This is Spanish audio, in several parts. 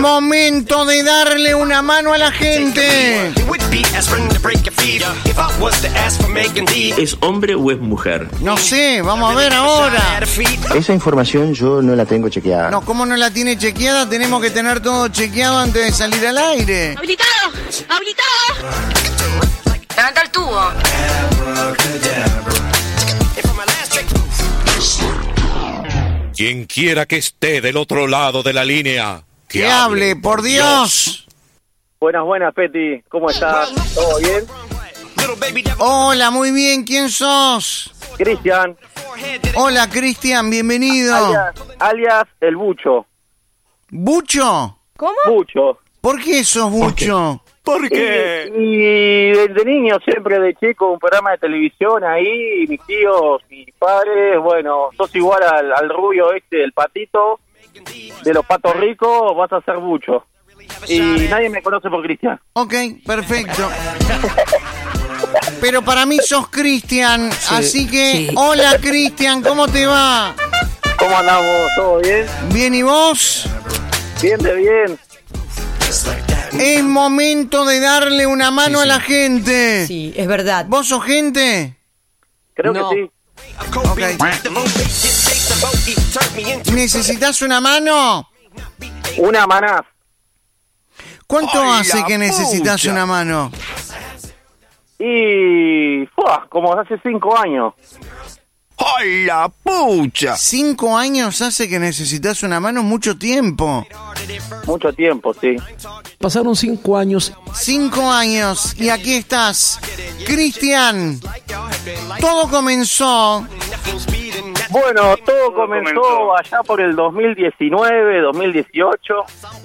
momento de darle una mano a la gente. ¿Es hombre o es mujer? No sé, vamos a ver ahora. Esa información yo no la tengo chequeada. No, ¿cómo no la tiene chequeada? Tenemos que tener todo chequeado antes de salir al aire. ¡Habilitado! ¡Habilitado! Levanta el tubo. Quien quiera que esté del otro lado de la línea, que hable, por Dios. Buenas, Peti. ¿Cómo estás? ¿Todo bien? Hola, muy bien. ¿Quién sos? Cristian. Hola, Cristian, bienvenido. Alias el Bucho. ¿Bucho? ¿Cómo? Bucho. ¿Por qué sos Bucho? ¿Por qué? Y desde niño, siempre de chico, un programa de televisión ahí, mis tíos, mis padres, bueno, sos igual al rubio el patito, de los patos ricos, vas a ser Bucho. Y nadie me conoce por Cristian. Ok, perfecto. Pero para mí sos Cristian, así que, hola Cristian, ¿cómo te va? ¿Cómo andamos? ¿Todo bien? Bien, ¿y vos? Bien. Es momento de darle una mano a la gente. Sí, es verdad. ¿Vos sos gente? Creo que sí. Okay. ¿Necesitas una mano? Una maná. ¿Cuánto hace que necesitas una mano? Y... como hace 5 años. ¡Ay, la pucha! 5 años hace que necesitas una mano, mucho tiempo. Mucho tiempo, sí. Pasaron 5 años. 5 años, y aquí estás. Cristian, todo comenzó... Bueno, todo comenzó allá por el 2019, 2018.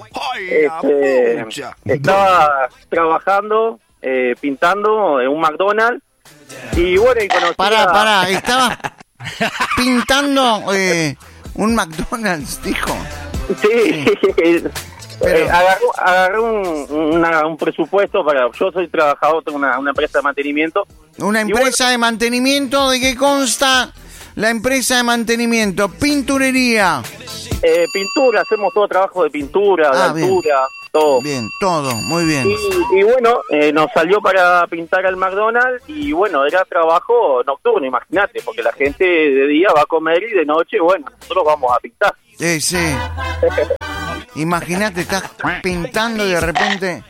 Estaba trabajando, pintando en un McDonald's. Y bueno, y conocí Pará, estabas pintando un McDonald's, dijo. Sí. Pero... agarré un presupuesto para... Yo soy trabajador, tengo una empresa de mantenimiento. ¿Una empresa de mantenimiento? ¿De qué consta la empresa de mantenimiento? Pinturería. Pintura, hacemos todo trabajo de pintura, de altura, todo. Bien, todo, muy bien. Y bueno, nos salió para pintar al McDonald's y bueno, era trabajo nocturno, imagínate, porque la gente de día va a comer y de noche, bueno, nosotros vamos a pintar. Sí. Imagínate, estás pintando y de repente...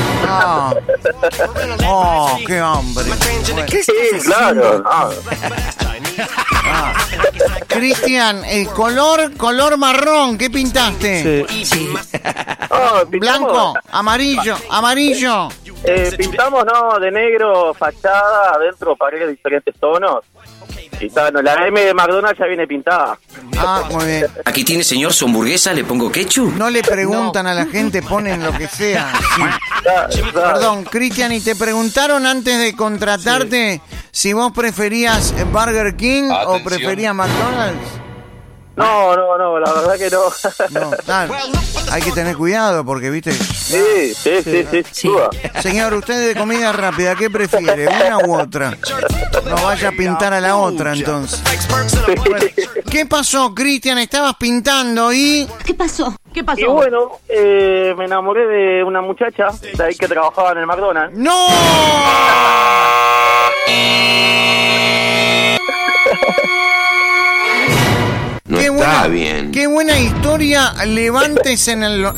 ¡Oh, qué hambre! Bueno. Sí, claro. Cristian, el color marrón, ¿qué pintaste? Sí. Blanco, amarillo. Pintamos, de negro, fachada, adentro paredes de diferentes tonos. Y la M de McDonald's ya viene pintada. Muy bien. Aquí tiene, señor, su hamburguesa, ¿le pongo ketchup? No le preguntan a la gente, ponen lo que sea. Sí. Perdón, Cristian, ¿y te preguntaron antes de contratarte si vos preferías Burger King o preferías McDonald's? No, la verdad que no. No, claro. Hay que tener cuidado porque, viste... Sí. Señor, usted de comida rápida, ¿qué prefiere? ¿Una u otra? No vaya a pintar a la otra, entonces. Bueno, ¿qué pasó, Cristian? Estabas pintando y... ¿Qué pasó? Y bueno, me enamoré de una muchacha de ahí que trabajaba en el McDonald's. ¡No! Está bien. Qué buena historia. Levantes en los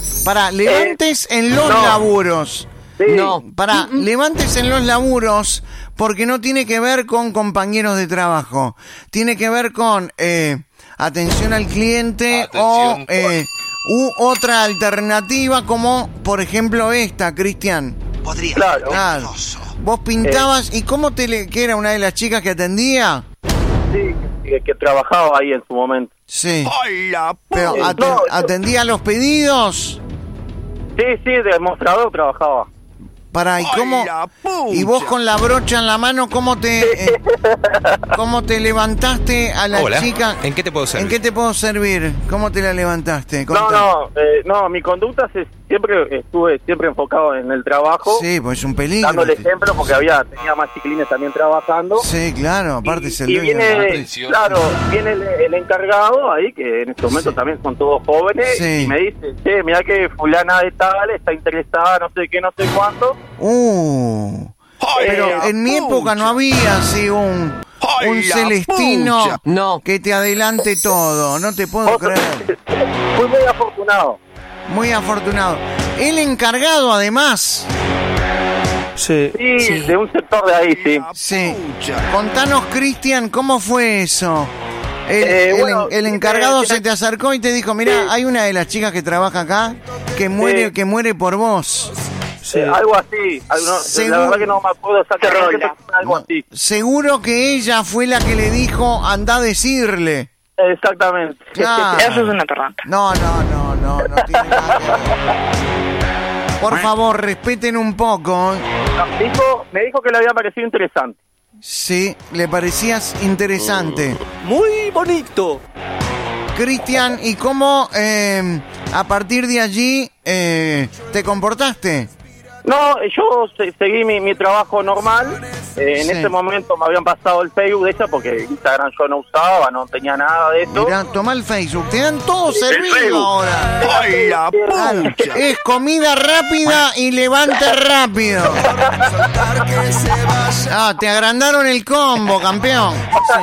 laburos. Sí. Levantes en los laburos porque no tiene que ver con compañeros de trabajo. Tiene que ver con atención al cliente u otra alternativa como, por ejemplo, esta, Cristian. Claro. Vos pintabas y ¿cómo que era una de las chicas que atendía? Sí, que trabajaba ahí en su momento. Sí. ¡Ay, la Pero ¿atendía los pedidos? Sí, de mostrador trabajaba. ¿Y cómo? Y vos con la brocha en la mano, ¿cómo te levantaste a la chica? ¿En qué te puedo servir? ¿Cómo te la levantaste? No, mi conducta siempre estuve enfocado en el trabajo. Sí, pues es un peligro. Dándole ejemplo porque tenía más chiquilines también trabajando. Sí, claro, aparte es el y dueño de la atención. Claro, viene el encargado ahí, que en este momento también son todos jóvenes, Sí. y me dice, che, mirá que fulana de tal está interesada, no sé qué, no sé cuánto. Pero en mi época no había así un Celestino que te adelante todo, no te puedo creer. Fui muy afortunado. Muy afortunado. El encargado, además. Sí, de un sector de ahí, sí. Sí. Contanos, Cristian, ¿cómo fue eso? El encargado se te acercó y te dijo, mirá, hay una de las chicas que trabaja acá que muere por vos. Algo así. La verdad que no me acuerdo exactamente, pero algo así. Seguro que ella fue la que le dijo, anda a decirle. Exactamente. Claro. Eso es una torranta. No tiene nada que ver. Por favor, respeten un poco. Me dijo que le había parecido interesante. Sí, le parecías interesante. Muy bonito. Cristian, ¿y cómo a partir de allí te comportaste? No, yo seguí mi trabajo normal. En ese momento me habían pasado el Facebook de ella porque Instagram yo no usaba, no tenía nada de eso. Mirá, toma el Facebook, te dan todo servido ahora. ¡Ay, la pucha! Es comida rápida y levante rápido. Ah, te agrandaron el combo, campeón.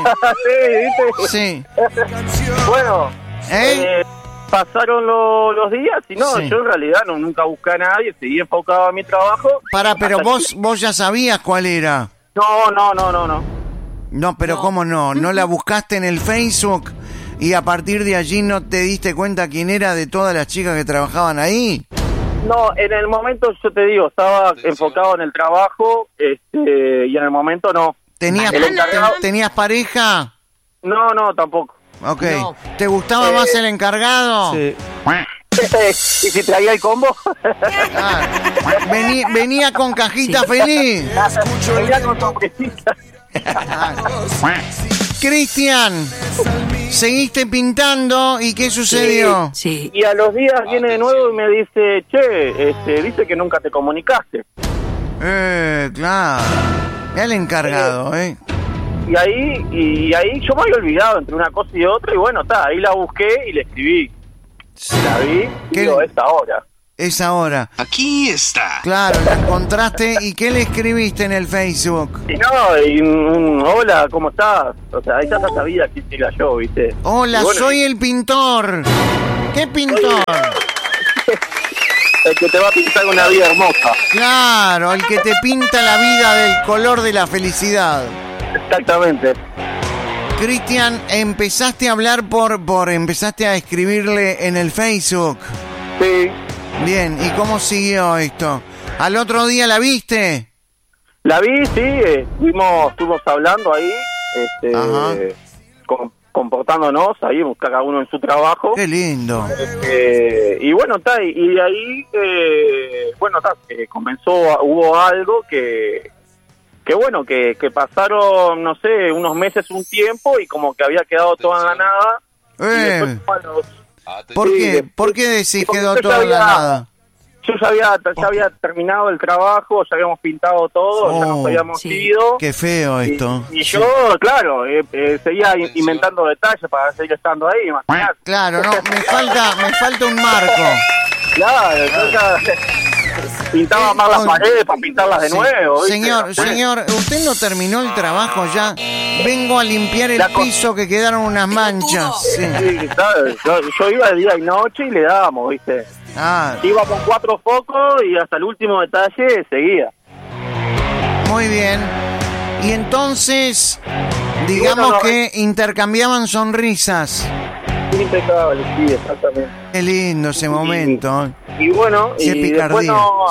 Sí. Bueno, pasaron los días y no, yo en realidad nunca busqué a nadie, seguí enfocado a mi trabajo. Pero vos ya sabías cuál era. No. No, pero ¿cómo no? ¿No la buscaste en el Facebook y a partir de allí no te diste cuenta quién era de todas las chicas que trabajaban ahí? No, en el momento yo te digo, estaba enfocado en el trabajo y en el momento no. ¿Tenías pareja? No, tampoco. Ok. No. ¿Te gustaba más el encargado? Sí. ¿Y si traía el combo? Venía con cajita feliz. Venía con sorpresita. Cristian, seguiste pintando y ¿qué sucedió? Sí. Y a los días viene de nuevo y me dice, che, dice que nunca te comunicaste. Claro. Ya el encargado, Y ahí yo me había olvidado entre una cosa y otra y bueno, ahí la busqué y le escribí. La vi y digo, es ahora. Es ahora. Aquí está. Claro, la encontraste y ¿qué le escribiste en el Facebook? Y hola, ¿cómo estás? O sea, ahí ya sabía quién era yo, ¿viste? Hola, bueno, soy el pintor. ¿Qué pintor? El que te va a pintar una vida hermosa. Claro, el que te pinta la vida del color de la felicidad. Exactamente. Cristian, empezaste a hablar empezaste a escribirle en el Facebook. Sí. Bien, ¿y cómo siguió esto? ¿Al otro día la viste? La vi, sí, estuvimos hablando ahí, comportándonos ahí, cada uno en su trabajo. Qué lindo. Y bueno, y de ahí, comenzó, hubo algo que pasaron, no sé, unos meses, un tiempo, y como que había quedado todo en la nada. Y después, ¿Por qué decís quedó todo en la nada? Yo ya había terminado el trabajo, ya habíamos pintado todo, ya nos habíamos ido. Qué feo esto. Y yo, claro, seguía inventando detalles para seguir estando ahí. Claro, no, me falta un marco. Claro, pintaba más las paredes para pintarlas de nuevo. ¿viste? Señor, ¿usted no terminó el trabajo ya? Vengo a limpiar el piso que quedaron unas manchas. Sí, ¿sabes? Yo iba de día y noche y le dábamos, ¿viste? Iba con 4 focos y hasta el último detalle seguía. Muy bien. Y entonces, digamos que intercambiaban sonrisas. Impecable, sí, exactamente. Qué lindo ese momento. Y bueno, y después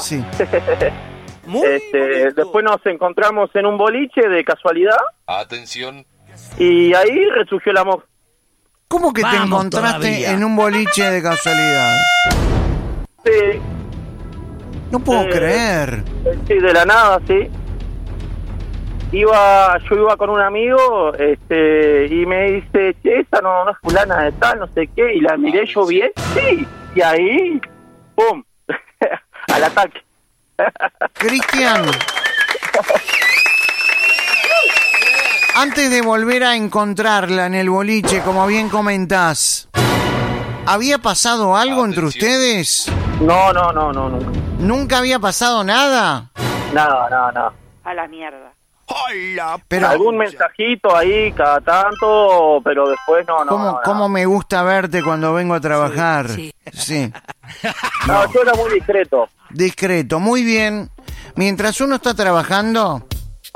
después nos encontramos en un boliche de casualidad. Atención. Y ahí resurgió el amor. ¿Cómo que te encontraste en un boliche de casualidad? Sí. No puedo creer. Sí, de la nada, sí. Yo iba con un amigo y me dice, che, esa no es fulana de tal, no sé qué, y la miré yo bien, sí, y ahí, ¡pum! ataque. Cristian, antes de volver a encontrarla en el boliche, como bien comentás, ¿había pasado algo entre ustedes? No, nunca. ¿Nunca había pasado nada? Nada. A la mierda. Pero, algún mensajito ahí cada tanto, pero después no. ¿Cómo me gusta verte cuando vengo a trabajar? Sí. No, yo era muy discreto. Discreto, muy bien. Mientras uno está trabajando,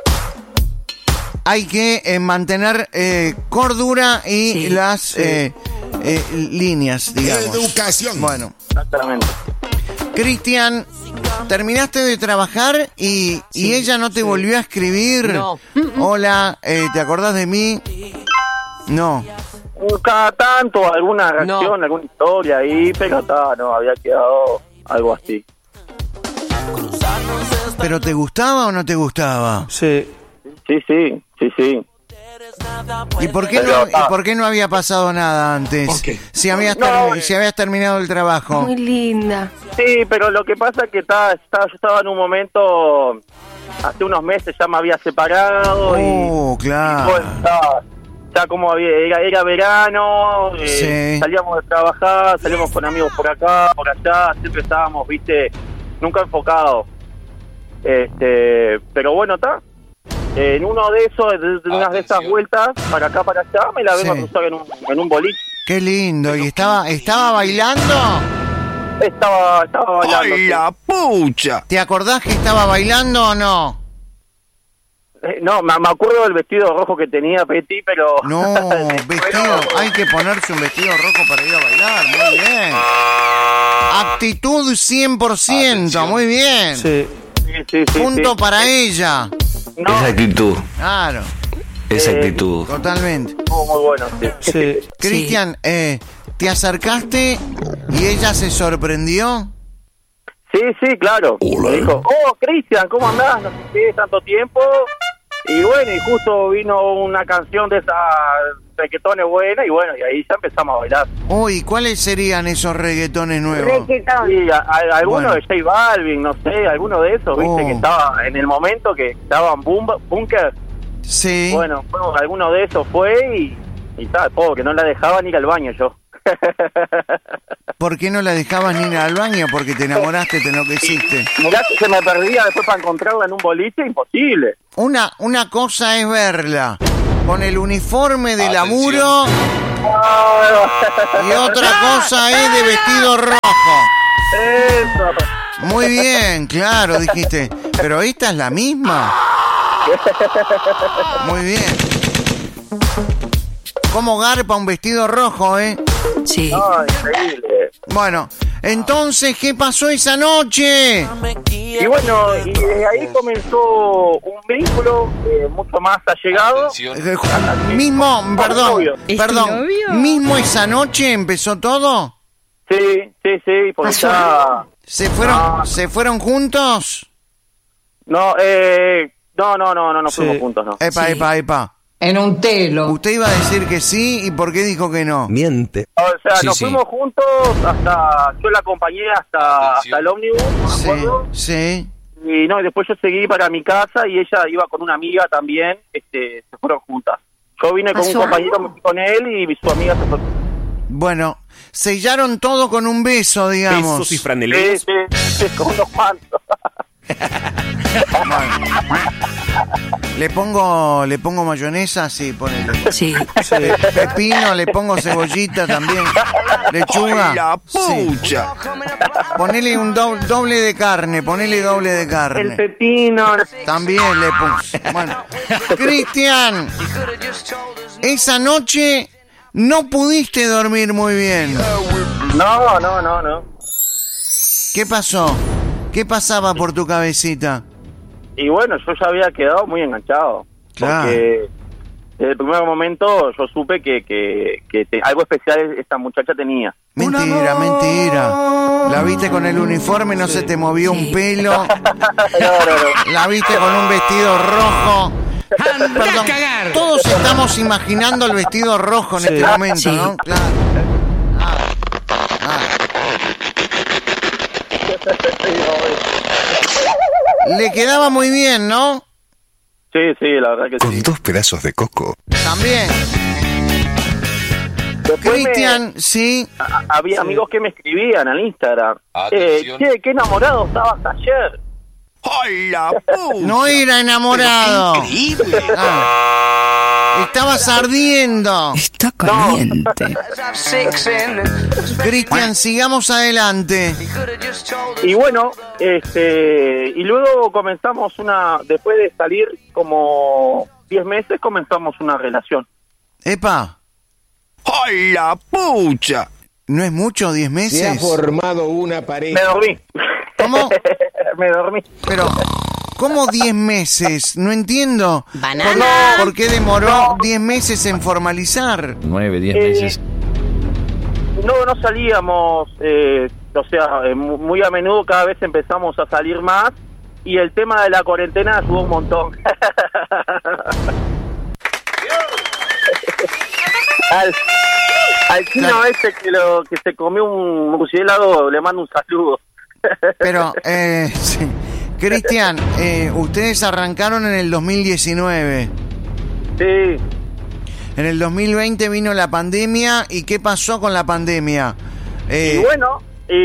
hay que mantener cordura y las líneas, digamos. Educación. Bueno. Exactamente. Cristian, terminaste de trabajar y ella no te volvió a escribir. No. Hola, ¿te acordás de mí? No. Cada tanto, alguna reacción, alguna historia ahí, pero no, había quedado algo así. ¿Pero te gustaba o no te gustaba? Sí. Sí. ¿Y por qué no había pasado nada antes? ¿Por qué? Si habías terminado el trabajo. Muy linda. Sí, pero lo que pasa es que yo estaba en un momento, hace unos meses ya me había separado Claro. y pues, ya como era verano, Sí. salíamos de trabajar, salíamos con amigos por acá, por allá, siempre estábamos, nunca enfocados. Pero bueno, en uno de esos, de unas de esas vueltas, para acá, para allá, me la vengo a cruzar en un boliche. Qué lindo. ¿Y estaba bailando? Estaba bailando. ¡Ay, la pucha! ¿Te acordás que estaba bailando o no? No, me acuerdo del vestido rojo que tenía Petty, pero... No, vestido. Hay que ponerse un vestido rojo para ir a bailar. Muy bien. Actitud 100%. Muy bien. Sí. Sí. Punto para ella. No, Esa actitud, Claro. esa actitud. Totalmente. muy bueno, sí. Sí. Cristian, ¿te acercaste y ella se sorprendió? Sí, claro. Me dijo, Cristian, ¿cómo andás? No sé qué, tanto tiempo. Y bueno, y justo vino una canción de esas reggaetones buenas, y bueno, y ahí ya empezamos a bailar. Uy, ¿cuáles serían esos reggaetones nuevos? Sí, alguno Bueno. de J Balvin, no sé, alguno de esos, viste, que estaba en el momento que estaban Bunker. Sí. Bueno, alguno de esos fue y tal, pobre, que no la dejaba ni ir al baño yo. ¿Por qué no la dejabas ni ir al baño? Porque te enamoraste, te enloqueciste. Mirá que se me perdía después para encontrarla en un boliche, imposible. Una cosa es verla con el uniforme de laburo y otra cosa es de vestido rojo. Eso. Muy bien, claro, dijiste. Pero esta es la misma. Muy bien. ¿Cómo garpa un vestido rojo, Sí. No, increíble. Bueno, entonces, ¿qué pasó esa noche? Y bueno, y desde ahí comenzó un vínculo mucho más allegado. ¿Mismo esa noche empezó todo? Sí, porque ya... ¿Se fueron juntos? No, no fuimos juntos, no. Epa. En un telo. Usted iba a decir que sí, ¿y por qué dijo que no? Miente. O sea, nos fuimos juntos yo la acompañé hasta el ómnibus, ¿me acuerdo? Sí. Y no, y después yo seguí para mi casa y ella iba con una amiga también, se fueron juntas. Yo vine con un compañero, me fui con él y su amiga se fue. Bueno, sellaron todo con un beso, digamos. Besos y franeleos. Sí, con unos cuantos. Le pongo mayonesa, sí, ponele. Sí. Pepino, le pongo cebollita también. Lechuga. ¡Ay, la pucha! Sí. Ponele un doble de carne, El pepino. También le puse. Bueno, Cristian, esa noche no pudiste dormir muy bien. No. ¿Qué pasó? ¿Qué pasaba por tu cabecita? Y bueno, yo ya había quedado muy enganchado. Claro. Porque desde el primer momento yo supe que algo especial esta muchacha tenía. Mentira. La viste con el uniforme, no se te movió un pelo. No. La viste con un vestido rojo. Perdón, todos estamos imaginando el vestido rojo en este momento, ¿no? Claro. Le quedaba muy bien, ¿no? Sí, la verdad que Con sí. 2 pedazos de coco. También. Después Cristian, sí. había amigos que me escribían al Instagram. Atención. Che, qué enamorado estabas ayer. ¡Ay, la pucha! No era enamorado. ¡Increíble! Estabas ardiendo. Está caliente. Cristian, sigamos adelante. Y bueno, y luego comenzamos después de salir como 10 meses, comenzamos una relación. Epa, ¡Ay, la pucha! ¿no es mucho 10 meses? formado una pareja. Me dormí. ¿Cómo? Me dormí. Pero, ¿cómo 10 meses? No entiendo. Banana. ¿Por qué demoró 10 meses en formalizar? 9, 10 Eh, meses. No salíamos, muy a menudo cada vez empezamos a salir más y el tema de la cuarentena ayudó un montón. al chino Claro. ese que se comió un murciélago le mando un saludo. Pero, sí. Cristian, ustedes arrancaron en el 2019. Sí. En el 2020 vino la pandemia. ¿Y qué pasó con la pandemia? Y bueno,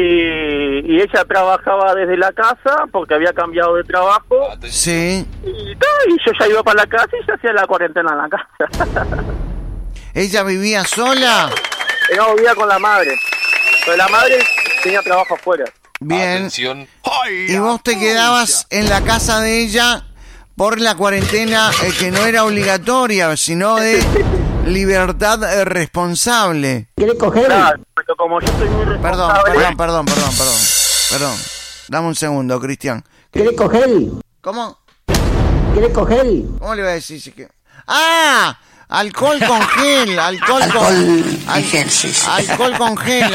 y ella trabajaba desde la casa porque había cambiado de trabajo. Sí. Y yo ya iba para la casa y se hacía la cuarentena en la casa. ¿Ella vivía sola? No, vivía con la madre. Pero la madre tenía trabajo afuera. Bien. Atención. ¡Ay, Y la vos te pucha! quedabas en la casa de ella por la cuarentena que no era obligatoria, sino de libertad responsable. Claro, pero como yo soy muy Perdón. responsable... Dame un segundo, Cristian. ¿Quiere coger? ¿Cómo? ¿Quiere coger? ¿Cómo le iba a decir? Si que... ¡Ah! Alcohol con gel, alcohol con gel, sí. Alcohol con gel.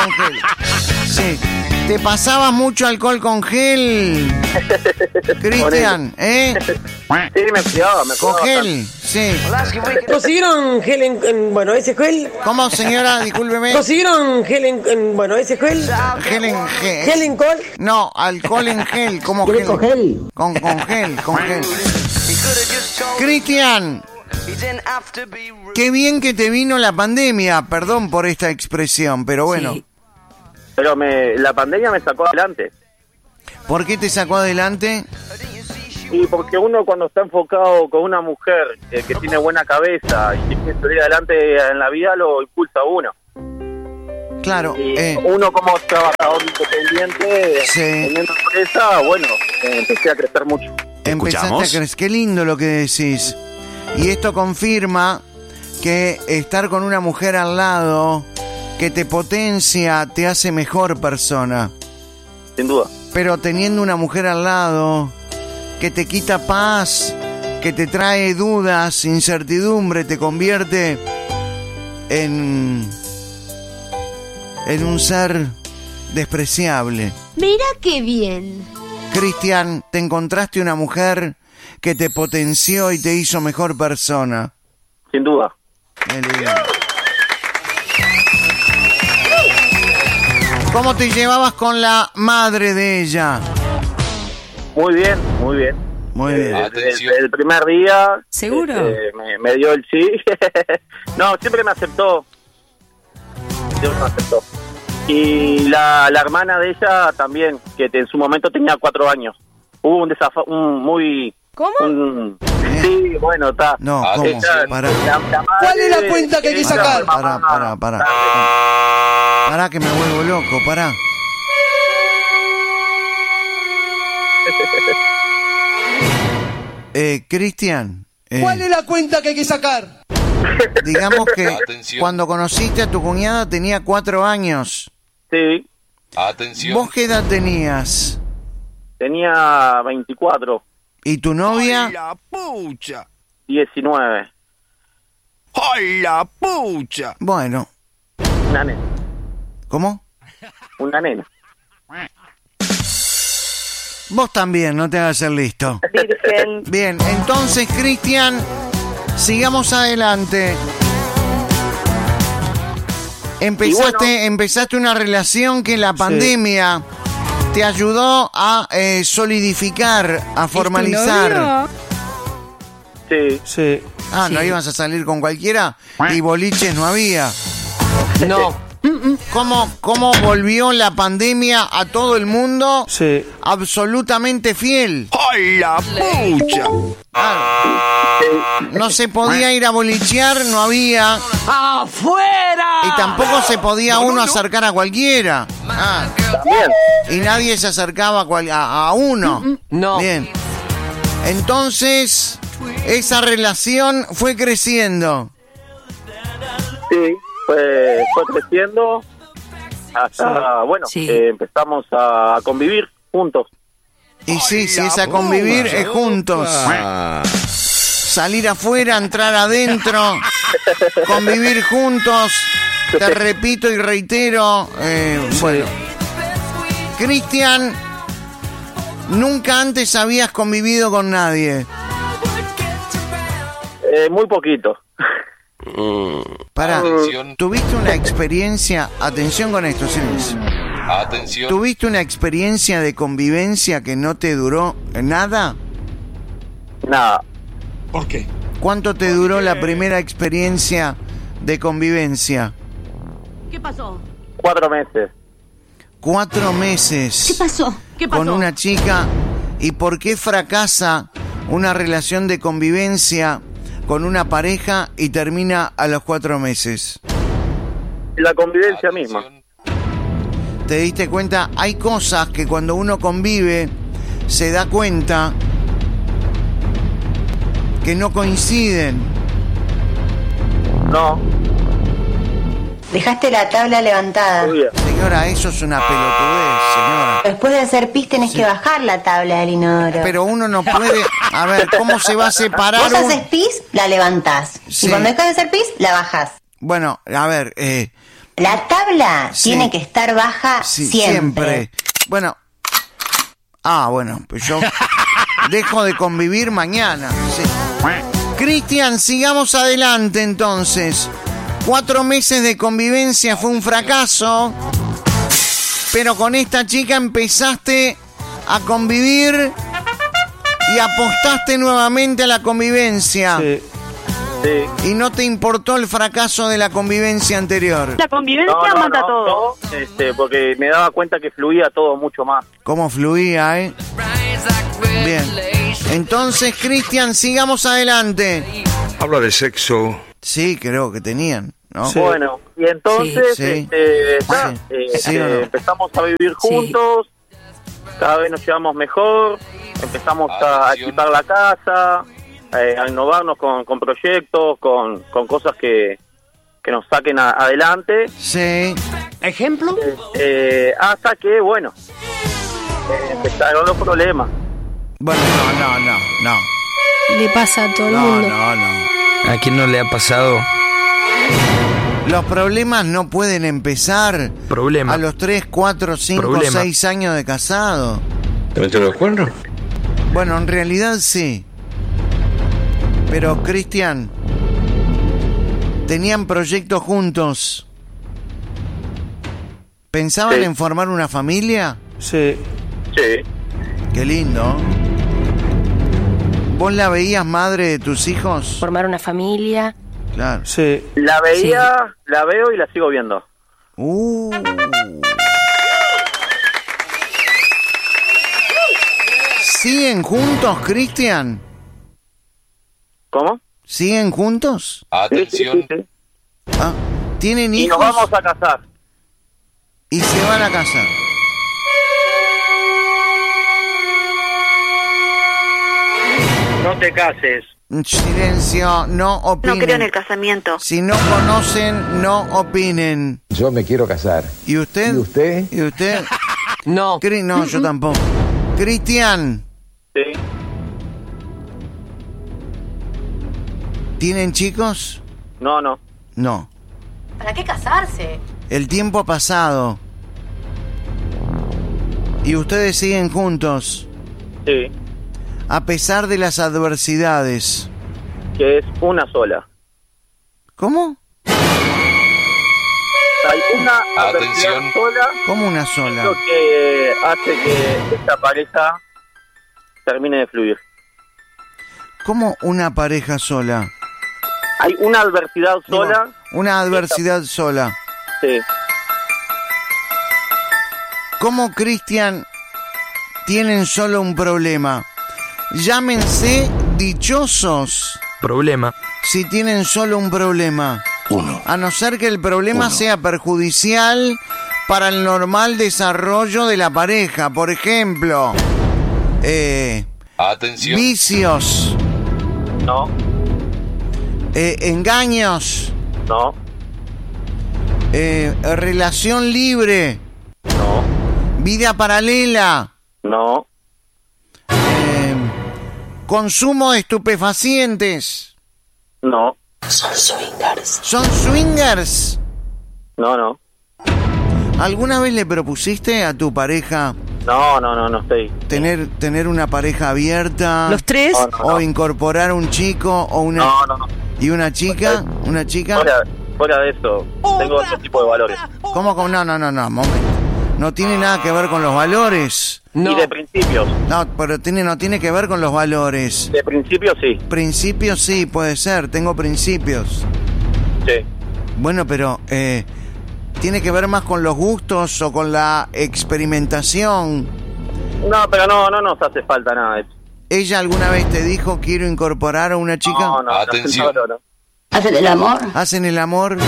Sí. ¿Te pasabas mucho alcohol con gel, Cristian? Sí, me cuidaba ¿Con bastante. gel? Sí. ¿Consiguieron gel ese gel? ¿Cómo, señora? Discúlpeme. ¿Consiguieron gel ese gel? Gel en gel. ¿Gel en col? No, alcohol en gel. ¿Cómo ¿Quiere gel? coger? Con gel. Cristian, qué bien que te vino la pandemia. Perdón por esta expresión, pero bueno. Sí. Pero la pandemia me sacó adelante. ¿Por qué te sacó adelante? Y porque uno cuando está enfocado con una mujer que tiene buena cabeza y que quiere salir adelante en la vida, lo impulsa a uno. Claro. Y uno como trabajador independiente, Sí. teniendo empresa, bueno, empecé a crecer mucho. Empezaste a ¿Escuchamos? crecer. Qué lindo lo que decís. Y esto confirma que estar con una mujer al lado que te potencia te hace mejor persona. Sin duda. Pero teniendo una mujer al lado que te quita paz, que te trae dudas, incertidumbre, te convierte en un ser despreciable. Mira qué bien. Cristian, te encontraste una mujer que te potenció y te hizo mejor persona. Sin duda. Qué lindo. ¿Cómo te llevabas con la madre de ella? Muy bien, muy bien. Muy bien. Desde el primer día. ¿Seguro? Me dio el sí. No, siempre me aceptó. Y la hermana de ella también, que en su momento tenía 4 años. Hubo un desafío, ¿Cómo? Sí, bueno, está. No, ¿cómo? Pará. ¿Cuál es la cuenta que hay que sacar? Pará. Pará que me vuelvo loco, pará. Cristian. ¿Cuál es la cuenta que hay que sacar? Digamos que Atención. cuando conociste a tu cuñada tenía 4 años. Sí, Atención. ¿Vos qué edad tenías? tenía 24, ¿Y tu novia? ¡Ay, la pucha! 19. ¡Ay, la pucha! Bueno, Una nena. ¿cómo? Una nena. Vos también, no te hagas el listo. Virgen. Bien, entonces, Cristian, sigamos adelante. Empezaste una relación que la pandemia te ayudó a solidificar, a formalizar. Sí. Sí. Ah, ¿no ibas a salir con cualquiera? Y boliches no había. No. ¿Cómo volvió la pandemia a todo el mundo? Sí. Absolutamente fiel. ¡Ay, la pucha! No se podía ir a bolichear, no había. ¡Afuera! Y tampoco se podía uno acercar a cualquiera. También. Y nadie se acercaba a uno. No. Bien. Entonces, esa relación fue creciendo. Sí, fue creciendo hasta, empezamos a convivir juntos. Y sí, si es a convivir, es juntos. Salir afuera, entrar adentro, convivir juntos. Te repito y reitero. Bueno, Cristian, nunca antes habías convivido con nadie. Muy poquito. Pará, ¿tuviste una experiencia? Atención con esto, silencio. Atención. ¿Tuviste una experiencia de convivencia que no te duró nada? Nada. ¿Por qué? ¿Cuánto te duró la primera experiencia de convivencia? ¿Qué pasó? 4 meses. 4 meses. ¿Qué pasó? ¿Qué pasó? Con una chica. ¿Y por qué fracasa una relación de convivencia con una pareja y termina a los 4 meses? La convivencia misma. ¿Te diste cuenta? Hay cosas que cuando uno convive se da cuenta que no coinciden. No. Dejaste la tabla levantada. Señora, eso es una pelotudez, señora. Después de hacer pis tenés que bajar la tabla del inodoro. Pero uno no puede... A ver, ¿cómo se va a separar? Vos haces pis, la levantás. Sí. Y cuando dejas de hacer pis, la bajás. Bueno, a ver... La tabla sí. tiene que estar baja siempre. Bueno. Bueno, pues yo dejo de convivir mañana. Sí. Cristian, sigamos adelante entonces. 4 meses de convivencia fue un fracaso, pero con esta chica empezaste a convivir y apostaste nuevamente a la convivencia. Sí. Sí. Y no te importó el fracaso de la convivencia anterior. La convivencia mata todo. No, porque me daba cuenta que fluía todo mucho más. ¿Cómo fluía, eh? Bien. Entonces, Cristian, sigamos adelante. Habla de sexo. Sí, creo que tenían, ¿no? Sí. Bueno, y entonces Sí. Sí, ¿o no? empezamos a vivir juntos, cada vez nos llevamos mejor, empezamos a equipar la casa, a innovarnos con proyectos, con cosas que nos saquen adelante. Sí. ¿Ejemplo? Hasta que, bueno, empezaron los problemas. Bueno, no. Le pasa a todo el mundo. No. ¿A quién no le ha pasado? Los problemas no pueden empezar Problema. a los 3, 4, 5, Problema. 6 años de casado. ¿Te metieron los cuernos? Bueno, en realidad sí. Pero, Cristian, ¿tenían proyectos juntos? ¿Pensaban Sí. en formar una familia? Sí. Sí. Qué lindo. ¿Vos la veías madre de tus hijos? Formar una familia. Claro. Sí. La veía, la veo y la sigo viendo. ¿Siguen juntos, Cristian? ¿Cómo? ¿Siguen juntos? Atención. Sí. ¿Tienen Y hijos? nos vamos a casar. Y se van a casar. No te cases. Silencio, no opinen. No creo en el casamiento. Si no conocen, no opinen. Yo me quiero casar. ¿Y usted? ¿Y usted? ¿Y usted? No. No, yo tampoco. Cristian, Sí. ¿tienen chicos? No. No. ¿Para qué casarse? El tiempo ha pasado. Y ustedes siguen juntos, Sí. a pesar de las adversidades. Que es una sola. ¿Cómo? Hay una adversidad sola. ¿Cómo una sola? Lo que hace que esta pareja termine de fluir. ¿Cómo una pareja sola? Hay una adversidad sola. Una adversidad sola. Sí. ¿Cómo, Cristian, tienen solo un problema? Llámense dichosos. Problema. Si tienen solo un problema. A no ser que el problema sea perjudicial para el normal desarrollo de la pareja. Por ejemplo, Atención. vicios. No. Engaños. No. Relación libre. No. Vida paralela. No. Consumo de estupefacientes. No. Son swingers. ¿Son swingers? No. ¿Alguna vez le propusiste a tu pareja No estoy. tener una pareja abierta? ¿Los tres? ¿O incorporar un chico o una No. y una chica? ¿Una chica? Fuera de eso, tengo otro tipo de valores. ¿Cómo? No, momento. No tiene nada que ver con los valores. Y de principios. No, pero no tiene que ver con los valores. De principios sí. Principios sí, puede ser. Tengo principios. Sí. Bueno, pero ¿tiene que ver más con los gustos o con la experimentación? No, pero no nos hace falta nada de eso. ¿Ella alguna vez te dijo quiero incorporar a una chica? No. Atención. No. ¿Hacen el amor? ¿Hacen el amor?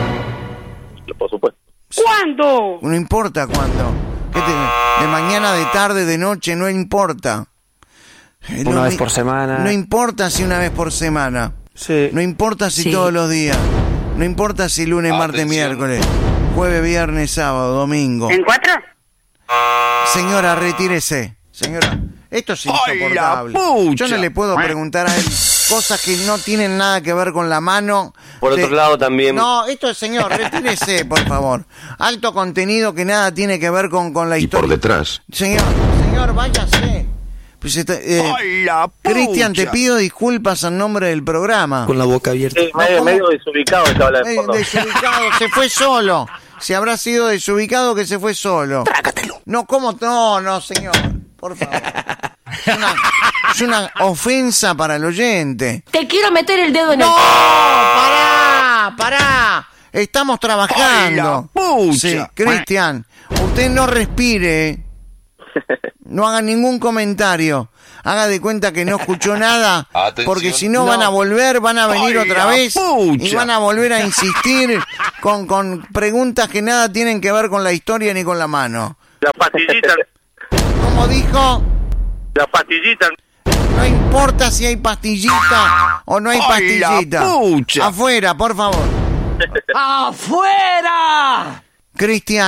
Por supuesto. ¿Cuándo? No importa cuándo. De mañana, de tarde, de noche, no importa. Una vez por semana. No importa si una vez por semana. Sí. No importa si todos los días. No importa si lunes, martes, miércoles, jueves, viernes, sábado, domingo. ¿En 4? Señora, retírese. Señora, esto es insoportable. Yo no le puedo preguntar a él cosas que no tienen nada que ver con la mano. Por otro lado también... No, esto es, señor, retírese, por favor. Alto contenido que nada tiene que ver con la historia. Y por detrás. Señor, váyase. Pues Cristian, te pido disculpas en nombre del programa. Con la boca abierta. Sí, medio desubicado esta habla de fondo. Desubicado, se fue solo. Si habrá sido desubicado que se fue solo. Trágatelo. No, ¿cómo? No, señor. Por favor. Es una ofensa para el oyente. Te quiero meter el dedo en ¡No! el... ¡Pará! Estamos trabajando. Sí, Cristian, usted no respire. No haga ningún comentario. Haga de cuenta que no escuchó nada. Atención. Porque si no van a volver, van a venir otra vez y van a volver a insistir con preguntas que nada tienen que ver con la historia ni con la mano. La pastillita. ¿Cómo dijo? La pastillita. No importa si hay pastillita o no hay pastillita. Afuera, por favor. ¡Afuera! Cristian.